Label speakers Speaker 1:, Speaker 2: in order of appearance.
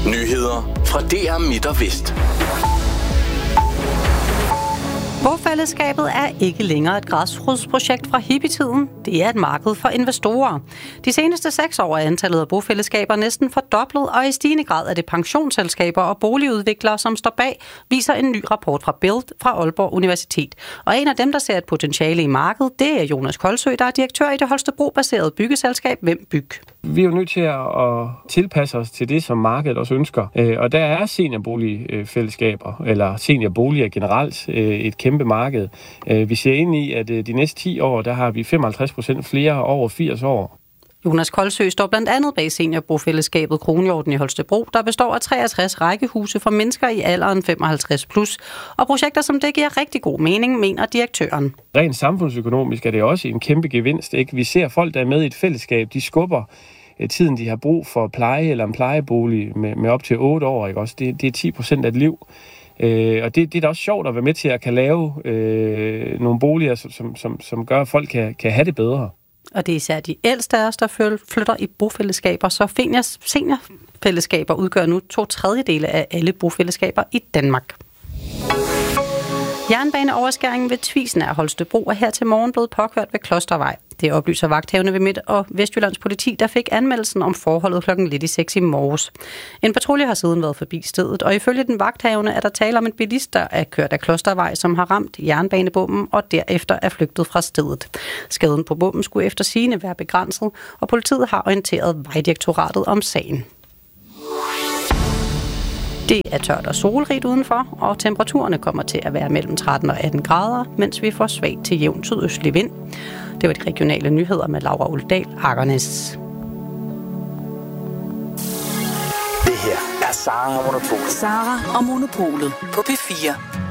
Speaker 1: Nyheder fra DR Midt og Vest.
Speaker 2: Bofællesskabet er ikke længere et græsrodsprojekt fra hippietiden. Det er et marked for investorer. De seneste 6 år er antallet af bofællesskaber næsten fordoblet, og i stigende grad er det pensionsselskaber og boligudviklere, som står bag, viser en ny rapport fra Build fra Aalborg Universitet. Og en af dem, der ser et potentiale i markedet, det er Jonas Kolsø, der er direktør i det Holstebro-baserede byggeselskab Hvem Byg.
Speaker 3: Vi er jo nødt til at tilpasse os til det, som markedet også ønsker. Og der er seniorboligfællesskaber, eller seniorboliger generelt, et kæmpe marked. Vi ser ind i, at de næste 10 år, der har vi 55% flere over 80 år.
Speaker 2: Jonas Kolsø står blandt andet bag seniorbofællesskabet Kronhjorten i Holstebro, der består af 63 rækkehuse for mennesker i alderen 55+, og projekter som det giver rigtig god mening, mener direktøren.
Speaker 3: Rent samfundsøkonomisk er det også en kæmpe gevinst, ikke? Vi ser folk, der er med i et fællesskab, de skubber tiden, de har brug for pleje eller en plejebolig med op til 8 år, ikke? Også det er 10% af et liv. Og det er da også sjovt at være med til at kan lave nogle boliger, som gør, at folk kan have det bedre.
Speaker 2: Og det er især de ældste af os, der flytter i bofællesskaber, så seniorfællesskaber udgør nu 2/3 af alle bofællesskaber i Danmark. Jernbaneoverskæringen ved Tvisen af Holstebro er her til morgen blevet påkørt ved Klostervej. Det oplyser vagthavende ved Midt- og Vestjyllands politi, der fik anmeldelsen om forholdet 5:15 i morges. En patrulje har siden været forbi stedet, og ifølge den vagthavende er der tale om en bilist, der er kørt af Klostervej, som har ramt jernbanebommen og derefter er flygtet fra stedet. Skaden på bommen skulle efter sigende være begrænset, og politiet har orienteret Vejdirektoratet om sagen. Det er tørt og solrigt udenfor, og temperaturerne kommer til at være mellem 13 og 18 grader, mens vi får svag til jævn sydøstlig vind. Det var de regionale nyheder med Laura Uldal, Akernes.
Speaker 1: Det her er Sara og Monopolet.
Speaker 4: Sara og Monopolet på P4.